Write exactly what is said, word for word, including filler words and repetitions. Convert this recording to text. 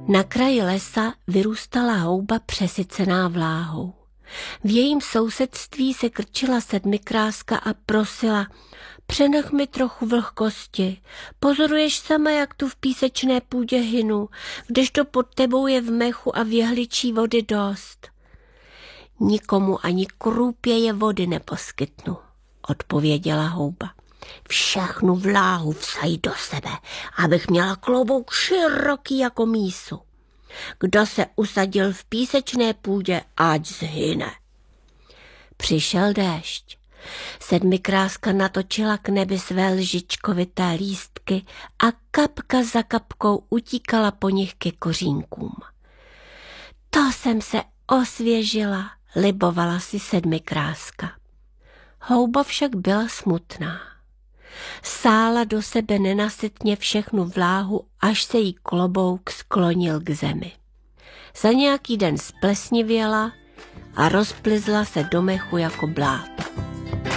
Na kraji lesa vyrůstala houba přesycená vláhou. V jejím sousedství se krčila sedmikráska a prosila: přenech mi trochu vlhkosti. Pozoruješ sama, jak tu v písečné půdě hynu, kdežto pod tebou je v mechu a v jehličí vody dost. Nikomu ani krůpěje vody neposkytnu, odpověděla houba. Všechnu vláhu vsaj do sebe, abych měla klobouk široký jako mísu. Kdo se usadil v písečné půdě, ať zhyne. Přišel déšť. Sedmikráska natočila k nebi své lžičkovité lístky a kapka za kapkou utíkala po nich ke kořínkům. To jsem se osvěžila, libovala si sedmikráska. Houba však byla smutná. Sála do sebe nenasytně všechnu vláhu, až se jí klobouk sklonil k zemi. Za nějaký den splesnivěla a rozplizla se do mechu jako bláto.